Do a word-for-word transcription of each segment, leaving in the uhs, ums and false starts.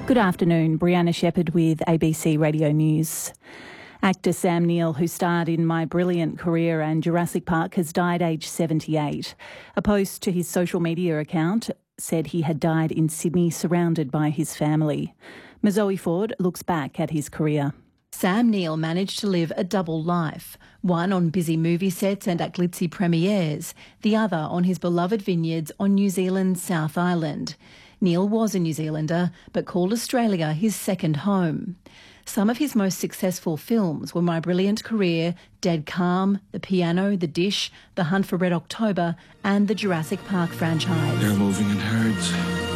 Good afternoon, Brianna Shepherd with A B C Radio News. Actor Sam Neill, who starred in My Brilliant Career and Jurassic Park, has died aged seventy-eight. A post to his social media account said he had died in Sydney surrounded by his family. Mazoe Ford looks back at his career. Sam Neill managed to live a double life, one on busy movie sets and at glitzy premieres, the other on his beloved vineyards on New Zealand's South Island. Neill was a New Zealander, but called Australia his second home. Some of his most successful films were My Brilliant Career, Dead Calm, The Piano, The Dish, The Hunt for Red October and the Jurassic Park franchise. They're moving in herds.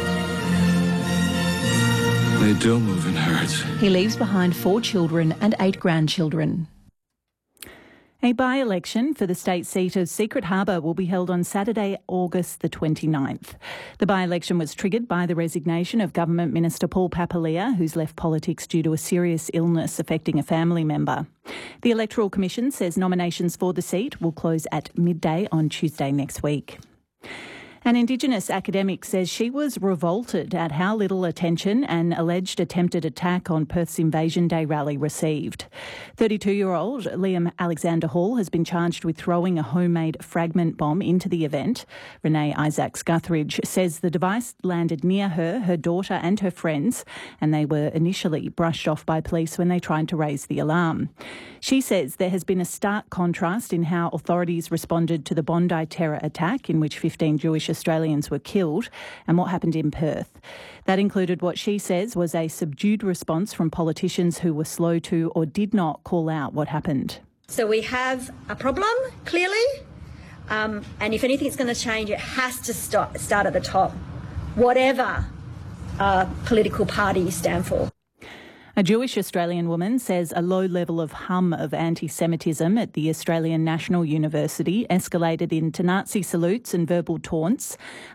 They do move in herds. He leaves behind four children and eight grandchildren. A by-election for the state seat of Secret Harbour will be held on Saturday, August the twenty-ninth. The by-election was triggered by the resignation of Government Minister Paul Papalia, who's left politics due to a serious illness affecting a family member. The Electoral Commission says nominations for the seat will close at midday on Tuesday next week. An Indigenous academic says she was revolted at how little attention an alleged attempted attack on Perth's Invasion Day rally received. thirty-two-year-old Liam Alexander Hall has been charged with throwing a homemade fragment bomb into the event. Renee Isaacs-Guthridge says the device landed near her, her daughter and her friends, and they were initially brushed off by police when they tried to raise the alarm. She says there has been a stark contrast in how authorities responded to the Bondi terror attack, in which fifteen Jewish Australians were killed, and what happened in Perth. That included what she says was a subdued response from politicians who were slow to or did not call out what happened. So we have a problem, clearly, um, and if anything's going to change, it has to start, start at the top, whatever uh, political party you stand for. A Jewish Australian woman says a low level of hum of anti-Semitism at the Australian National University escalated into Nazi salutes and verbal taunts